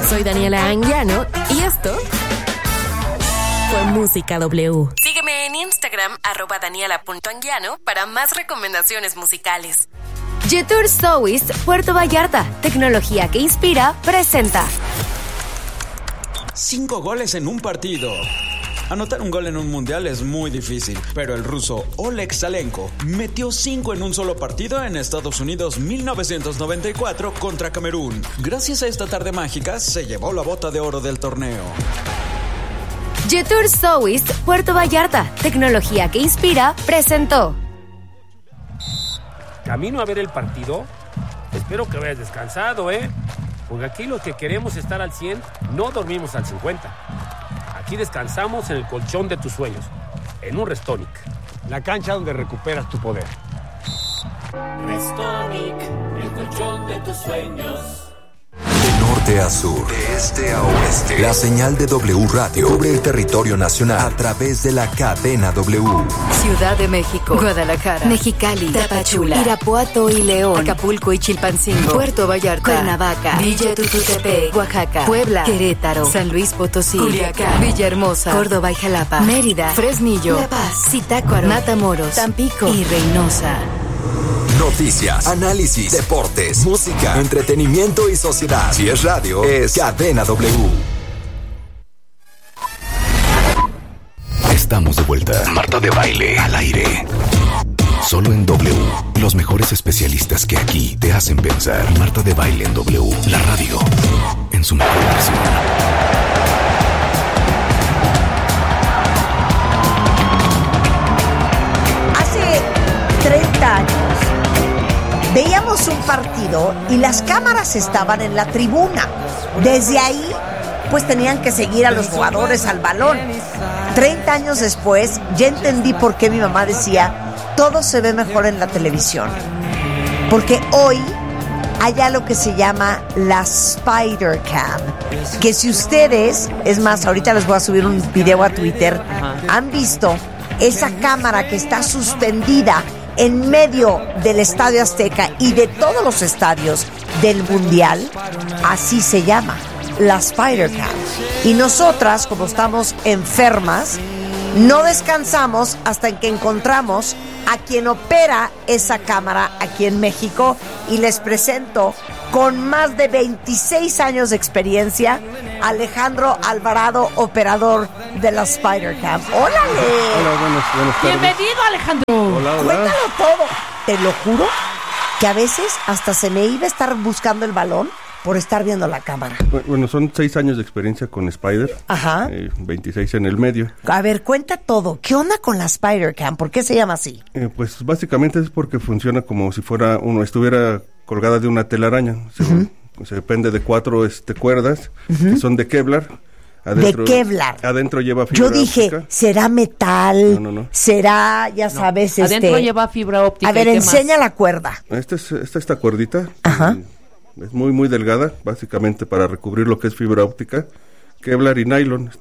Soy Daniela Anguiano y esto fue Música W. Sígueme en Instagram, @daniela.anguiano, para más recomendaciones musicales. Jetour Sowist Puerto Vallarta, tecnología que inspira, presenta 5 goles en un partido. Anotar un gol en un mundial es muy difícil, pero el ruso Oleg Salenko metió 5 en un solo partido en Estados Unidos 1994 contra Camerún. Gracias a esta tarde mágica se llevó la bota de oro del torneo. Jetour Sowist Puerto Vallarta, tecnología que inspira, presentó. Camino a ver el partido. Espero que vayas descansado, porque aquí los que queremos estar al 100 no dormimos al 50. Aquí descansamos en el colchón de tus sueños, en un Restonic, la cancha donde recuperas tu poder. Restonic, el colchón de tus sueños. De norte a sur, de este a oeste, la señal de W Radio cubre el territorio nacional a través de la cadena W. Ciudad de México, Guadalajara, Mexicali, Tapachula, Irapuato y León, Acapulco y Chilpancingo, Puerto Vallarta, Cuernavaca, Villa Tututepec, Oaxaca, Puebla, Querétaro, San Luis Potosí, Culiacán, Villahermosa, Córdoba y Jalapa, Mérida, Fresnillo, La Paz, Zitácuaro, Matamoros, Tampico y Reynosa. Noticias, análisis, deportes, música, entretenimiento y sociedad. Si es radio, es Cadena W. Estamos de vuelta. Marta de Baile al aire. Solo en W. Los mejores especialistas que aquí te hacen pensar. Marta de Baile en W. La radio en su mejor versión. Hace 30 años veíamos un partido y las cámaras estaban en la tribuna. Desde ahí, pues tenían que seguir a los jugadores al balón. 30 años después, ya entendí por qué mi mamá decía, todo se ve mejor en la televisión. Porque hoy hay algo que se llama la Spider Cam, que si ustedes, es más, ahorita les voy a subir un video a Twitter, han visto esa cámara que está suspendida en medio del Estadio Azteca y de todos los estadios del Mundial, así se llama, la Spider-Cam. Y nosotras, como estamos enfermas, no descansamos hasta que encontramos a quien opera esa cámara aquí en México, y les presento, con más de 26 años de experiencia, Alejandro Alvarado, operador de la Spider-Cam. ¡Órale! Hola, buenas tardes. Bienvenido, Alejandro. Hola. Cuéntalo todo. Te lo juro que a veces hasta se me iba a estar buscando el balón por estar viendo la cámara. Bueno, son 6 años de experiencia con Spider. Ajá. 26 en el medio. A ver, cuenta todo. ¿Qué onda con la Spider-Cam? ¿Por qué se llama así? Pues básicamente es porque funciona como si fuera estuviera colgada de una telaraña. Se depende de 4 cuerdas que son de Kevlar. Adentro, de Kevlar. Adentro lleva fibra óptica. Yo dije, ¿será metal? No. ¿Será, ya sabes, Adentro lleva fibra óptica. A ver, enseña la cuerda. Esta cuerdita. Ajá. Es muy, muy delgada, básicamente para recubrir lo que es fibra óptica. Kevlar y nylon.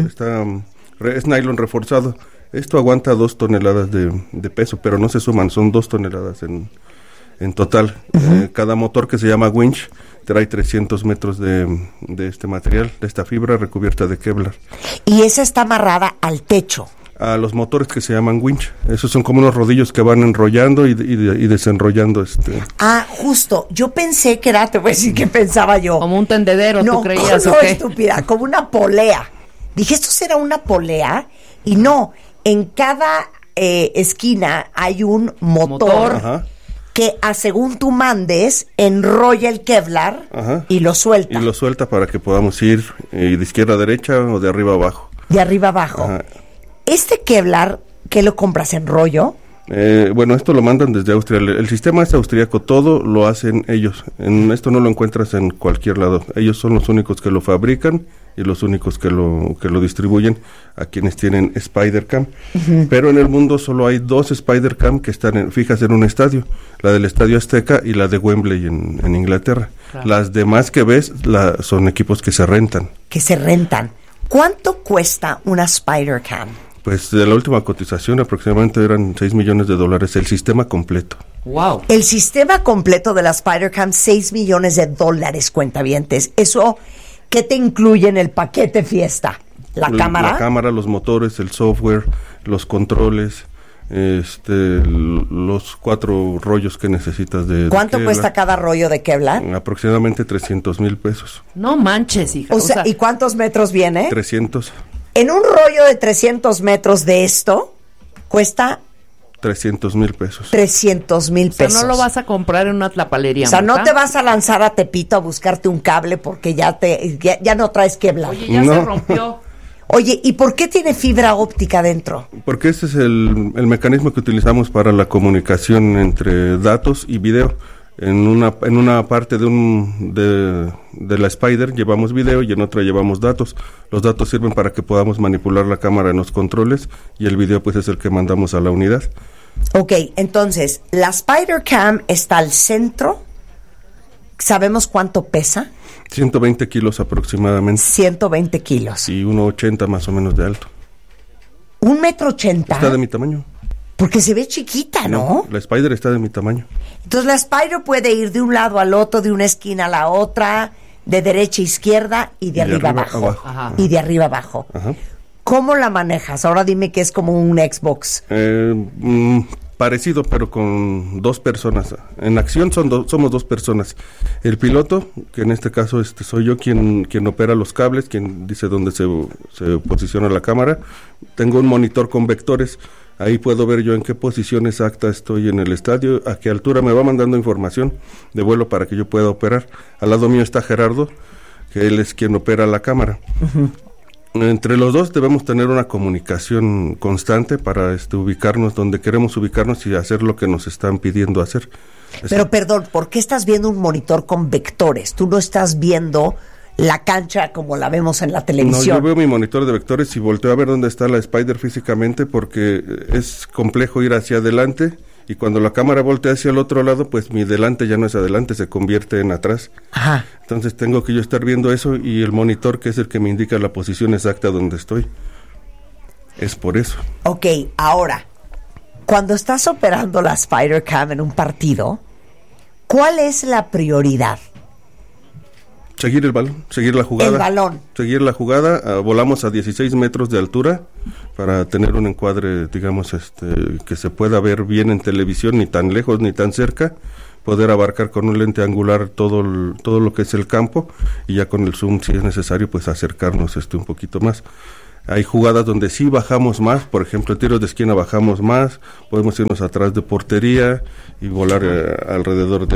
Es nylon reforzado. Esto aguanta 2 toneladas de peso, pero no se suman, son 2 toneladas en total. Cada motor, que se llama winch, trae 300 metros de este material, de esta fibra recubierta de Kevlar. Y esa está amarrada al techo. A los motores que se llaman winch. Esos son como unos rodillos que van enrollando y desenrollando Ah, justo. Yo pensé que era, te voy a decir que pensaba yo. Como un tendedero, ¿tú creías? No, estúpida, como una polea. Dije, ¿esto será una polea? Y no, en cada esquina hay un motor. Ajá. Que según tú mandes, enrolla el Kevlar. Ajá. Y lo suelta. Y lo suelta para que podamos ir de izquierda a derecha o de arriba a abajo. De arriba a abajo. Ajá. Este Kevlar, ¿qué lo compras en rollo? Bueno, esto lo mandan desde Austria. El sistema es austríaco, todo lo hacen ellos. Esto no lo encuentras en cualquier lado. Ellos son los únicos que lo fabrican y los únicos que lo distribuyen a quienes tienen Spider-Cam. Pero en el mundo solo hay 2 Spider-Cam que están fijas en un estadio. La del Estadio Azteca y la de Wembley en Inglaterra. Claro. Las demás que ves son equipos que se rentan. ¿Cuánto cuesta una Spider-Cam? Pues de la última cotización aproximadamente eran $6 millones, el sistema completo. ¡Wow! El sistema completo de la Spider-Cam, $6 millones, cuentavientes. Eso ¿Qué te incluye en el paquete fiesta? ¿La cámara? La cámara, los motores, el software, los controles, los 4 rollos que necesitas de ¿Cuánto Kevlar. cuesta cada rollo de Kevlar? Aproximadamente 300,000 pesos. No manches, hija. O sea, ¿y cuántos metros viene? 300. En un rollo de 300 metros de esto, cuesta 300,000 pesos. 300,000 pesos. O sea, no lo vas a comprar en una tlapalería. O sea, no Marta. te vas a lanzar a Tepito a buscarte un cable porque ya no traes Kevlar. Oye, ya se rompió. Oye, ¿y por qué tiene fibra óptica dentro? Porque ese es el mecanismo que utilizamos para la comunicación entre datos y video. En una parte de la Spider llevamos video y en otra llevamos datos. Los datos sirven para que podamos manipular la cámara en los controles y el video pues es el que mandamos a la unidad. Ok, entonces, la Spider Cam está al centro. ¿Sabemos cuánto pesa? 120 kilos aproximadamente. 120 kilos. Y 1,80 más o menos de alto. 1,80 m. Está de mi tamaño. Porque se ve chiquita, ¿no? La Spider está de mi tamaño. Entonces la Spider puede ir de un lado al otro, de una esquina a la otra, de derecha a izquierda y de arriba abajo. Ajá. Y de arriba abajo. Ajá. ¿Cómo la manejas? Ahora dime que es como un Xbox. Parecido, pero con 2 personas. En acción somos 2 personas. El piloto, que en este caso soy yo quien opera los cables, quien dice dónde se posiciona la cámara. Tengo un monitor con vectores. Ahí puedo ver yo en qué posición exacta estoy en el estadio, a qué altura me va mandando información de vuelo para que yo pueda operar. Al lado mío está Gerardo, que él es quien opera la cámara. Uh-huh. Entre los dos debemos tener una comunicación constante para ubicarnos donde queremos ubicarnos y hacer lo que nos están pidiendo hacer. Pero perdón, ¿por qué estás viendo un monitor con vectores? Tú no estás viendo la cancha como la vemos en la televisión. No, yo veo mi monitor de vectores y volteo a ver dónde está la Spider físicamente porque es complejo ir hacia adelante y cuando la cámara voltea hacia el otro lado, pues mi delante ya no es adelante, se convierte en atrás. Ajá. Entonces tengo que yo estar viendo eso y el monitor, que es el que me indica la posición exacta donde estoy. Es por eso. Ok, ahora, cuando estás operando la Spider Cam en un partido, ¿cuál es la prioridad? Seguir el balón, seguir la jugada. El balón. Seguir la jugada, volamos a 16 metros de altura para tener un encuadre, digamos, que se pueda ver bien en televisión, ni tan lejos ni tan cerca, poder abarcar con un lente angular todo lo que es el campo y ya con el zoom, si es necesario, pues acercarnos un poquito más. Hay jugadas donde sí bajamos más, por ejemplo, en tiros de esquina bajamos más, podemos irnos atrás de portería y volar alrededor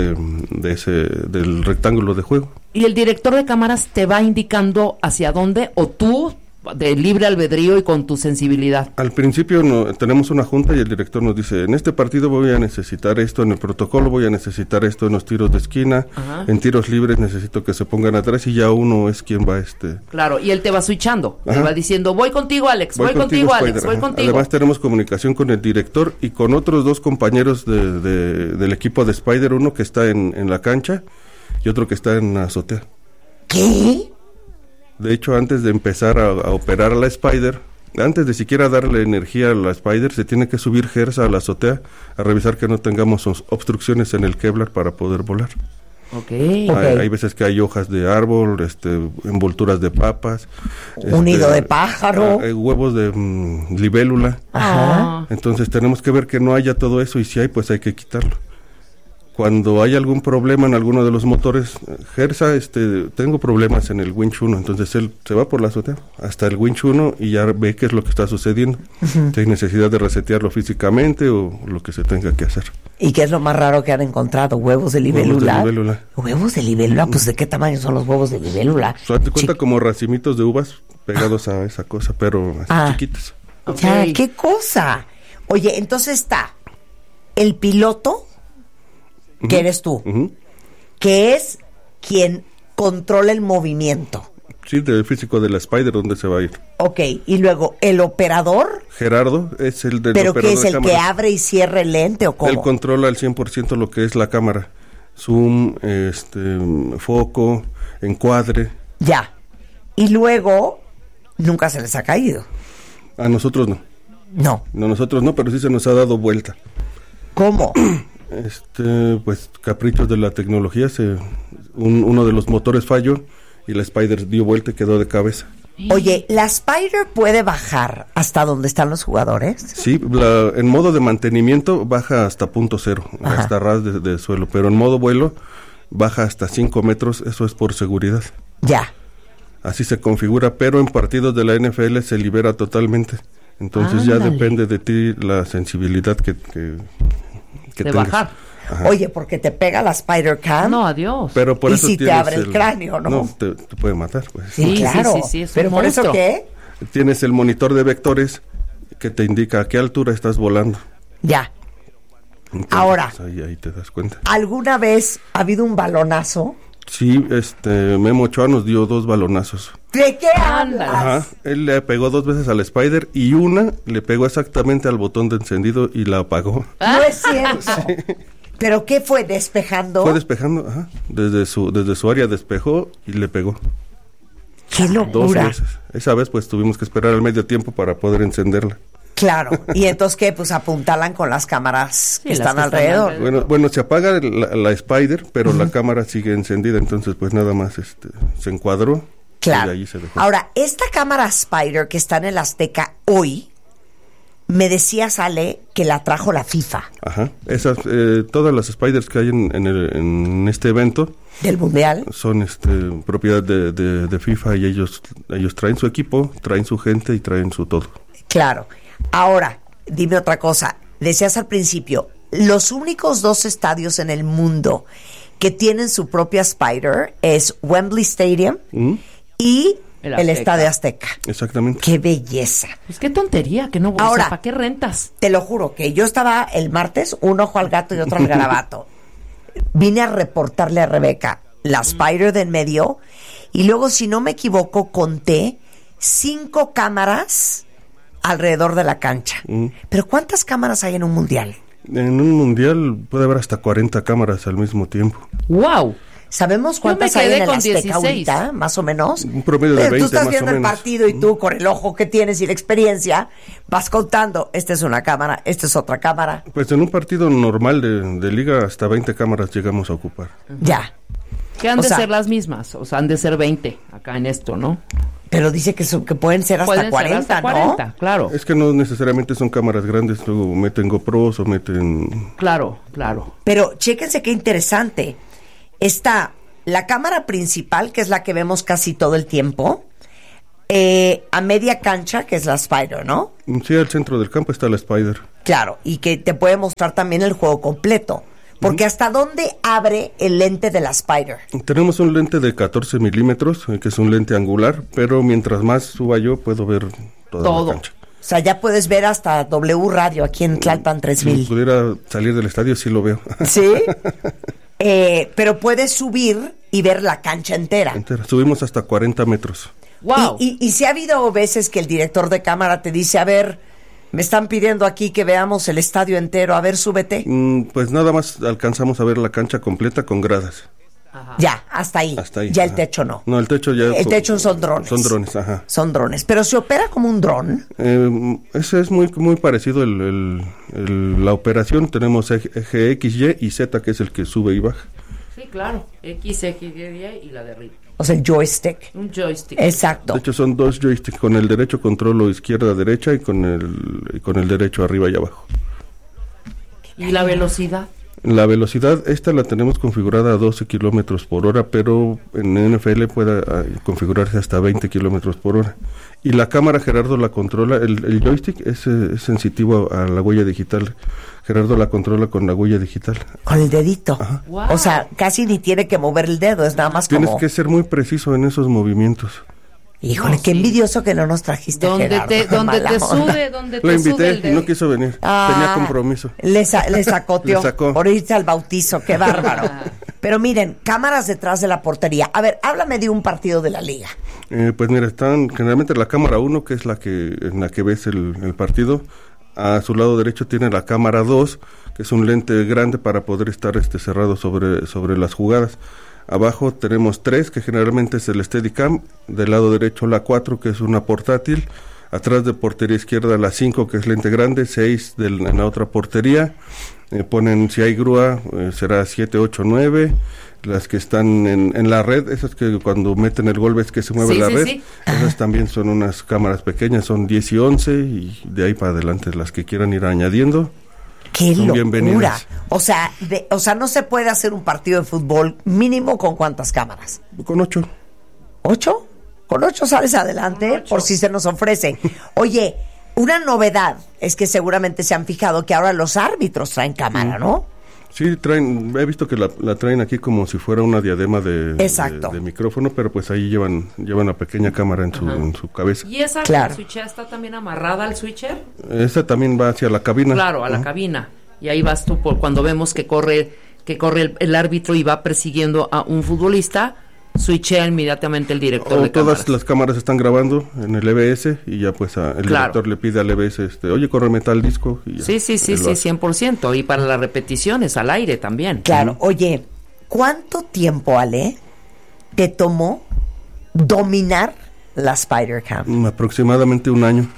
del rectángulo de juego. ¿Y el director de cámaras te va indicando hacia dónde o tú de libre albedrío y con tu sensibilidad? Al principio tenemos una junta y el director nos dice, en este partido voy a necesitar esto, en el protocolo voy a necesitar esto, en los tiros de esquina, ajá, en tiros libres necesito que se pongan atrás y ya uno es quien va Claro, y él te va switchando, ajá, te va diciendo, voy contigo Alex, voy contigo Alex, Spider, voy ajá, contigo. Además tenemos comunicación con el director y con otros 2 compañeros del equipo de Spider, uno que está en la cancha y otro que está en la azotea. ¿Qué? De hecho, antes de empezar a operar la Spider, antes de siquiera darle energía a la Spider, se tiene que subir Gersa a la azotea a revisar que no tengamos obstrucciones en el Kevlar para poder volar. Okay. Hay veces que hay hojas de árbol, envolturas de papas, un nido de pájaro, huevos de libélula. Ajá. Entonces tenemos que ver que no haya todo eso y si hay, pues hay que quitarlo. Cuando hay algún problema en alguno de los motores, Gersa, tengo problemas en el winch 1, entonces él se va por la azotea hasta el winch 1 y ya ve qué es lo que está sucediendo. Uh-huh. Si hay necesidad de resetearlo físicamente o lo que se tenga que hacer. ¿Y qué es lo más raro que han encontrado? ¿Huevos de libélula? ¿Huevos de libélula? Pues ¿de qué tamaño son los huevos de libélula? Te cuenta como racimitos de uvas pegados a esa cosa, pero así chiquitos. Ya, ¿qué cosa? Oye, entonces está el piloto, que uh-huh, eres tú, uh-huh, que es quien controla el movimiento. Sí, del físico de la Spider, ¿dónde se va a ir? Ok, y luego, ¿el operador? Gerardo es el del ¿Pero operador qué es, el que abre y cierra el lente o cómo? Él controla al 100% lo que es la cámara. Zoom, foco, encuadre. Ya. Y luego, nunca se les ha caído. A nosotros no. No. No, nosotros no, pero sí se nos ha dado vuelta. ¿Cómo? Pues caprichos de la tecnología, uno de los motores falló y la Spider dio vuelta y quedó de cabeza. Oye, ¿la Spider puede bajar hasta donde están los jugadores? Sí, en modo de mantenimiento baja hasta punto cero, hasta ras de suelo, pero en modo vuelo baja hasta 5 metros, eso es por seguridad. Ya. Así se configura, pero en partidos de la NFL se libera totalmente. Entonces ya depende de ti la sensibilidad que de tengas. bajar. Ajá. Oye, porque te pega la Spider Cam. No, adiós. Pero por y eso si te abre el cráneo, ¿no? No, te puede matar, pues. Sí, claro. Sí, es pero un por monstruo. eso, ¿qué? Tienes el monitor de vectores que te indica a qué altura estás volando. Ya. Entonces, Ahora, pues, ahí te das cuenta. ¿alguna vez ha habido un balonazo? Sí, Memo Ochoa nos dio 2 balonazos. ¿De qué hablas? Ajá, él le pegó 2 veces al Spider y una le pegó exactamente al botón de encendido y la apagó. No es cierto. ¿Pero qué fue? ¿Despejando? Fue despejando, ajá. Desde su área despejó y le pegó. ¡Qué 2 locura! veces. Esa vez pues tuvimos que esperar al medio tiempo para poder encenderla. Claro. ¿Y entonces qué? Pues apuntalan con las cámaras que están alrededor. Bueno, se apaga la Spider, pero la cámara sigue encendida, entonces pues nada más se encuadró. Claro. Y ahí se dejó. Ahora, esta cámara Spider que está en el Azteca hoy, me decía Ale que la trajo la FIFA. Ajá. Esas, todas las Spiders que hay en este evento del Mundial son propiedad de FIFA y ellos traen su equipo, traen su gente y traen su todo. Claro. Ahora, dime otra cosa. Decías al principio, los únicos 2 estadios en el mundo que tienen su propia Spider es Wembley Stadium y el Estadio Azteca. Exactamente. ¡Qué belleza! Pues qué tontería, que no. Ahora, ¿para qué rentas? Te lo juro que yo estaba el martes, un ojo al gato y otro al garabato. Vine a reportarle a Rebeca la Spider de en medio y luego, si no me equivoco, conté 5 cámaras alrededor de la cancha. ¿Pero cuántas cámaras hay en un mundial? En un mundial puede haber hasta 40 cámaras al mismo tiempo. ¡Wow! ¿Sabemos cuántas hay en el Azteca ahorita, más o menos? Un promedio de 20 tú estás más viendo o el menos. partido y tú, con el ojo que tienes y la experiencia, vas contando, esta es una cámara, esta es otra cámara. Pues en un partido normal de liga hasta 20 cámaras llegamos a ocupar. Ya. Que han de ser las mismas, o sea, han de ser 20 acá en esto, ¿no? Pero dice que pueden ser hasta 40, ser hasta 40, ¿no? Claro. Es que no necesariamente son cámaras grandes, luego meten GoPros o meten... Claro. Pero chéquense qué interesante. Está la cámara principal, que es la que vemos casi todo el tiempo, a media cancha, que es la Spider, ¿no? Sí, al centro del campo está la Spider. Claro, y que te puede mostrar también el juego completo. Porque ¿hasta dónde abre el lente de la Spider? Tenemos un lente de 14 milímetros, que es un lente angular, pero mientras más suba yo puedo ver toda la cancha. O sea, ya puedes ver hasta W Radio aquí en Tlalpan 3000. Si pudiera salir del estadio, sí lo veo. ¿Sí? Pero puedes subir y ver la cancha entera. Subimos hasta 40 metros. ¡Wow! Y si ha habido veces que el director de cámara te dice, a ver, me están pidiendo aquí que veamos el estadio entero, a ver, súbete. Pues nada más alcanzamos a ver la cancha completa con gradas. Ajá. Ya, hasta ahí. Ya el techo no. No, el techo ya... El techo son drones. Son drones, ajá. Son drones. Pero ¿se opera como un dron? Ese es muy parecido la operación. Tenemos eje X, Y y Z, que es el que sube y baja. Sí, claro. X, Y y la de arriba. O sea, el joystick. Un joystick. Exacto. De hecho, son 2 joysticks. Con el derecho controlo izquierda-derecha y con el derecho arriba y abajo. ¿Y la velocidad? La velocidad, esta la tenemos configurada a 12 kilómetros por hora, pero en NFL puede configurarse hasta 20 kilómetros por hora. Y la cámara, Gerardo la controla, el joystick es sensitivo a la huella digital. Gerardo la controla con la huella digital. Con el dedito. Wow. O sea, casi ni tiene que mover el dedo, es nada más Tienes como... que ser muy preciso en esos movimientos. Híjole, qué envidioso que no nos trajiste, Gerardo. Donde te sube Lo invité y no quiso venir. Tenía compromiso. Le sacoteó Le sacó. por irse al bautizo, qué bárbaro. Pero miren, cámaras detrás de la portería. A ver, háblame de un partido de la liga. Pues mira, están generalmente la cámara 1, que es en la que ves el partido. A su lado derecho tiene la cámara 2, que es un lente grande para poder estar cerrado sobre las jugadas. Abajo tenemos 3, que generalmente es el Steadicam. Del lado derecho la 4, que es una portátil. Atrás de portería izquierda la 5, que es lente grande. 6 en la otra portería. Ponen, si hay grúa, será 7, 8, 9. Las que están en la red, esas que cuando meten el gol ves que se mueve la red, esas también son unas cámaras pequeñas, son 10 y 11, y de ahí para adelante las que quieran ir añadiendo. ¡Qué son locura! Bienvenidas. O sea, no se puede hacer un partido de fútbol mínimo con ¿cuántas cámaras? Con 8. ¿8? Con 8 sales adelante por si se nos ofrece. Oye, una novedad es que seguramente se han fijado que ahora los árbitros traen cámara, ¿no? Sí, he visto que la traen aquí como si fuera una diadema de micrófono, pero pues ahí llevan una pequeña cámara en su cabeza. ¿Y esa la switcher está también amarrada al switcher? Esa también va hacia la cabina. Claro, a la cabina. Y ahí vas tú cuando vemos que corre el árbitro y va persiguiendo a un futbolista, switchea inmediatamente el director de cámaras. Todas las cámaras están grabando en el EBS y ya pues el director le pide al EBS, oye, córreme tal disco. Y ya, sí, 100%. Y para las repeticiones, al aire también. Claro. Oye, ¿cuánto tiempo, Ale, te tomó dominar la Spydercam? Aproximadamente 1 año.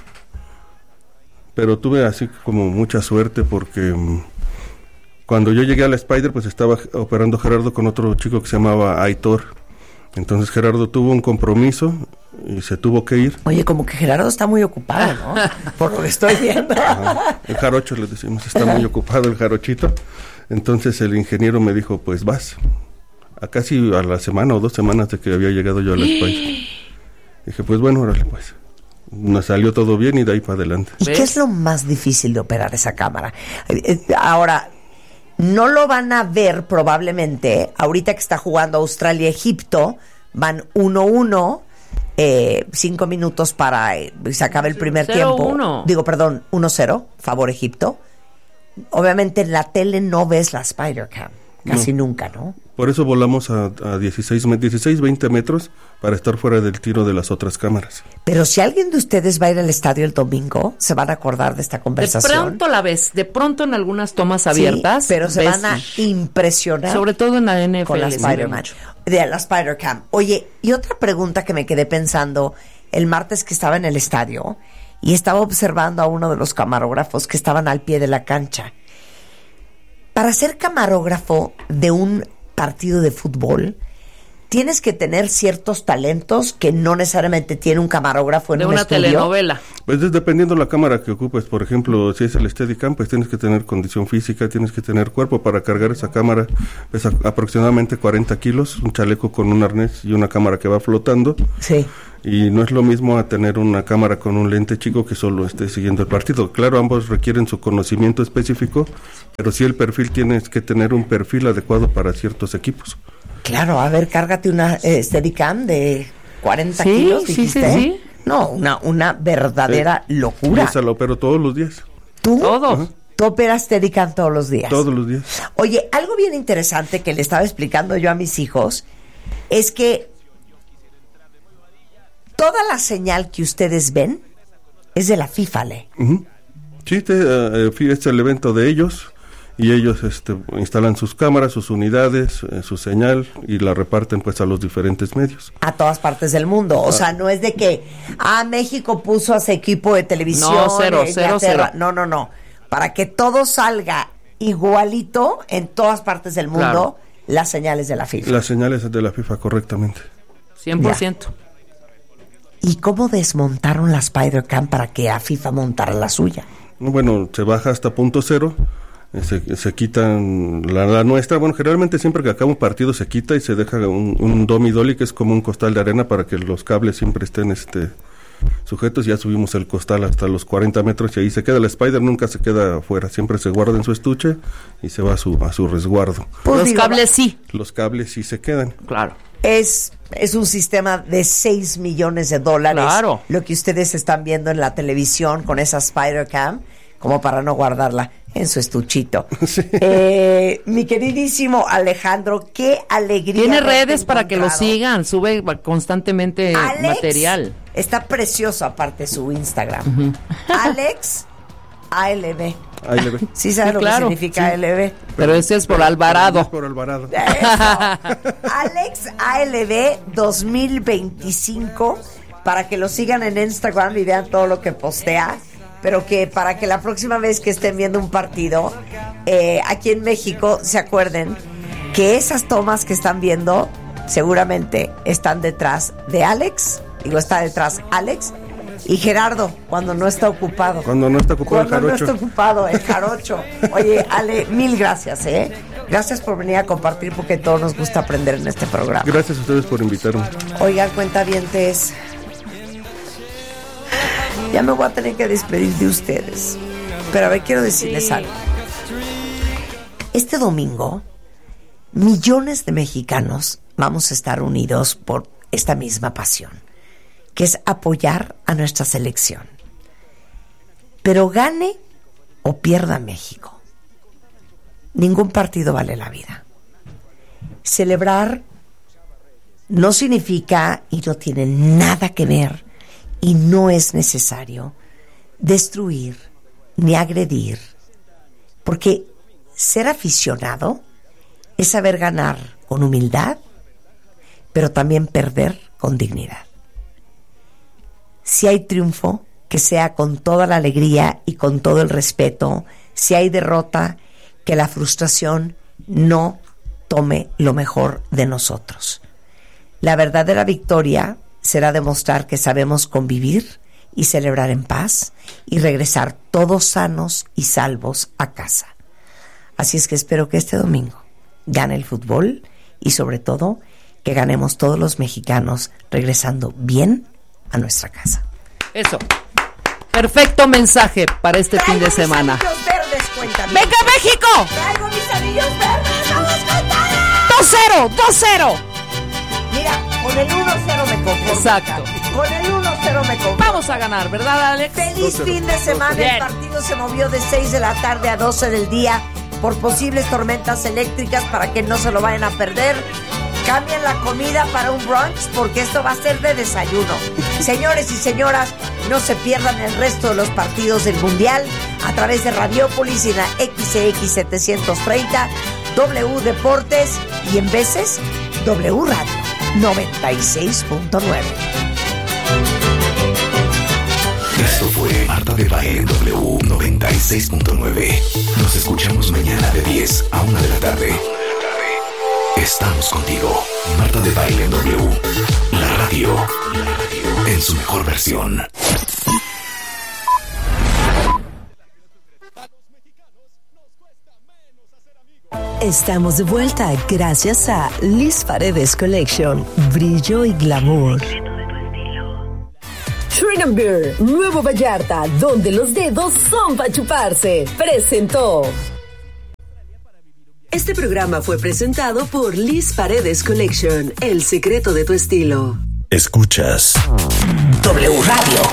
Pero tuve así como mucha suerte porque cuando yo llegué a la Spider, pues estaba operando Gerardo con otro chico que se llamaba Aitor. Entonces Gerardo tuvo un compromiso y se tuvo que ir. Oye, como que Gerardo está muy ocupado, ¿no? Por lo que estoy viendo. El jarocho, le decimos, está muy ocupado el jarochito. Entonces el ingeniero me dijo, pues vas. A casi a la semana o 2 semanas de que había llegado yo a la Spider. Dije, pues bueno, órale pues. Nos salió todo bien y de ahí para adelante. ¿Y qué es lo más difícil de operar esa cámara? Ahora, no lo van a ver probablemente, ahorita que está jugando Australia-Egipto, van 1-1, 5 minutos para se acabe el primer tiempo. 1-0, favor Egipto. Obviamente en la tele no ves la Spydercam, casi nunca, ¿no? Por eso volamos a 16-20 metros para estar fuera del tiro de las otras cámaras. Pero si alguien de ustedes va a ir al estadio el domingo, se van a acordar de esta conversación. De pronto la ves, de pronto en algunas tomas abiertas. Sí, pero se van a impresionar. Sobre todo en la NFL. Con la Spydercam. Oye, y otra pregunta que me quedé pensando el martes que estaba en el estadio y estaba observando a uno de los camarógrafos que estaban al pie de la cancha. Para ser camarógrafo de un partido de fútbol, tienes que tener ciertos talentos que no necesariamente tiene un camarógrafo en un estudio. De una telenovela. Pues es dependiendo la cámara que ocupes. Por ejemplo, si es el Steadicam, pues tienes que tener condición física, tienes que tener cuerpo para cargar esa cámara. Pesa aproximadamente 40 kilos, un chaleco con un arnés y una cámara que va flotando. Sí. Y no es lo mismo a tener una cámara con un lente chico que solo esté siguiendo el partido. Claro, ambos requieren su conocimiento específico, pero sí el perfil, tienes que tener un perfil adecuado para ciertos equipos. Claro, a ver, cárgate una Steadicam de 40 kilos, dijiste. Sí. No, una verdadera locura. Esa la opero todos los días. ¿Tú? Todos. Ajá. ¿Tú operas Steadicam todos los días? Todos los días. Oye, algo bien interesante que le estaba explicando yo a mis hijos es que toda la señal que ustedes ven es de la FIFA, ¿le? Uh-huh. Sí, es el evento de ellos y ellos instalan sus cámaras, sus unidades, su señal y la reparten pues a los diferentes medios. A todas partes del mundo. O sea, no es de que México puso a su equipo de televisión. No, cero. No. Para que todo salga igualito en todas partes del mundo, las señales de la FIFA. Las señales de la FIFA, correctamente. 100%. Ya. ¿Y cómo desmontaron la Spydercam para que a FIFA montara la suya? Bueno, se baja hasta punto cero, se quitan la nuestra. Bueno, generalmente siempre que acaba un partido se quita y se deja un dolly, que es como un costal de arena para que los cables siempre estén sujetos. Ya subimos el costal hasta los 40 metros y ahí se queda. La Spider nunca se queda afuera, siempre se guarda en su estuche y se va a su resguardo. Pues los cables sí. Los cables sí se quedan. Claro. Es un sistema de $6 millones. Claro. Lo que ustedes están viendo en la televisión con esa Spydercam, como para no guardarla en su estuchito. Sí. Mi queridísimo Alejandro, qué alegría. Tiene redes para que lo sigan, sube constantemente material. Está precioso aparte su Instagram. Uh-huh. Alex ALB. Sí, ¿sabes lo que significa ALB? Pero ese es por Alvarado. Es por Alvarado. Alex ALB 2025, para que lo sigan en Instagram y vean todo lo que postea. Pero que para que la próxima vez que estén viendo un partido aquí en México se acuerden que esas tomas que están viendo seguramente están detrás de Alex, está detrás Alex y Gerardo cuando no está ocupado. Cuando no está ocupado cuando el jarocho. No está ocupado el jarocho. Oye, Ale, mil gracias, Gracias por venir a compartir porque a todos nos gusta aprender en este programa. Gracias a ustedes por invitarme. Oigan, cuentavientes, ya me voy a tener que despedir de ustedes. Pero a ver, quiero decirles algo. Este domingo, millones de mexicanos vamos a estar unidos por esta misma pasión, que es apoyar a nuestra selección. Pero gane o pierda México, ningún partido vale la vida. Celebrar no significa y no tiene nada que ver y no es necesario destruir ni agredir, porque ser aficionado es saber ganar con humildad, pero también perder con dignidad. Si hay triunfo, que sea con toda la alegría y con todo el respeto. Si hay derrota, que la frustración no tome lo mejor de nosotros. La verdadera victoria será demostrar que sabemos convivir y celebrar en paz y regresar todos sanos y salvos a casa. Así es que espero que este domingo gane el fútbol y sobre todo que ganemos todos los mexicanos regresando bien a nuestra casa. Eso. Perfecto mensaje para este fin de semana. Traigo mis anillos verdes, cuéntame. ¡Venga, México! Traigo mis anillos verdes, vamos con todo. 2-0. Mira, con el 1-0 me conformo. Exacto. Con el 1-0 me conformo. Vamos a ganar, ¿verdad, Alex? Feliz 2-0. Fin de semana. Bien. El partido se movió de 6 de la tarde a 12 del día por posibles tormentas eléctricas para que no se lo vayan a perder. Cambien la comida para un brunch porque esto va a ser de desayuno. Señores y señoras, no se pierdan el resto de los partidos del Mundial a través de Radiopolis y la XX 730, W Deportes y en veces W Radio 96.9. Esto fue Marta de Baile en W 96.9. Nos escuchamos mañana de 10 a 1 de la tarde. Estamos contigo. Marta de Baile en W. La radio. En su mejor versión. Estamos de vuelta gracias a Liz Paredes Collection. Brillo y glamour. Shrink & Beer, Nuevo Vallarta, donde los dedos son para chuparse. Presentó. Este programa fue presentado por Liz Paredes Collection, el secreto de tu estilo. Escuchas W Radio.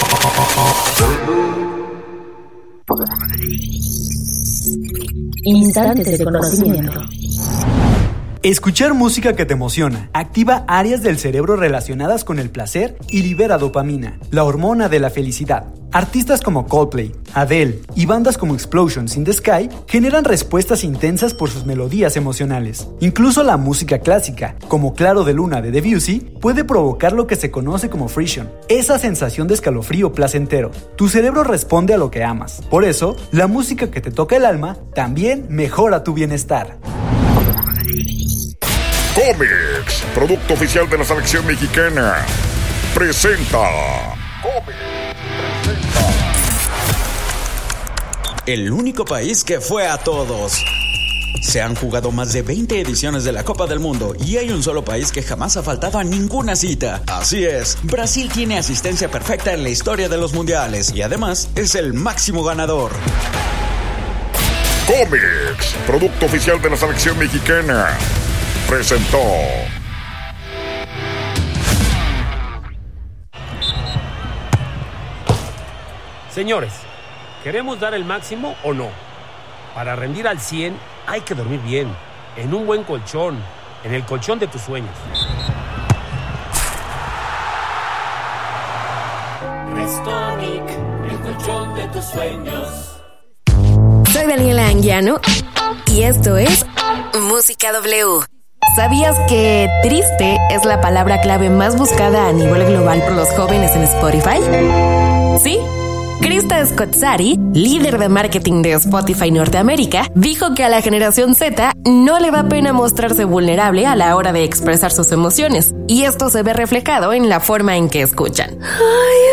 Instantes de conocimiento. Escuchar música que te emociona activa áreas del cerebro relacionadas con el placer y libera dopamina, la hormona de la felicidad. Artistas como Coldplay, Adele y bandas como Explosions in the Sky generan respuestas intensas por sus melodías emocionales. Incluso la música clásica, como Claro de Luna de Debussy, puede provocar lo que se conoce como frisson, esa sensación de escalofrío placentero. Tu cerebro responde a lo que amas. Por eso, la música que te toca el alma también mejora tu bienestar. Comex, producto oficial de la selección mexicana, presenta. El único país que fue a todos. Se han jugado más de 20 ediciones de la Copa del Mundo y hay un solo país que jamás ha faltado a ninguna cita. Así es, Brasil tiene asistencia perfecta en la historia de los mundiales y además es el máximo ganador. Comex, producto oficial de la selección mexicana, presentó. Señores, ¿queremos dar el máximo o no? Para rendir al 100 hay que dormir bien, en un buen colchón, en el colchón de tus sueños. Restonic, el colchón de tus sueños. Soy Daniela Anguiano y esto es Música W. ¿Sabías que triste es la palabra clave más buscada a nivel global por los jóvenes en Spotify? Sí, Krista Scott-Zari, líder de marketing de Spotify Norteamérica, dijo que a la generación Z no le da pena mostrarse vulnerable a la hora de expresar sus emociones, y esto se ve reflejado en la forma en que escuchan.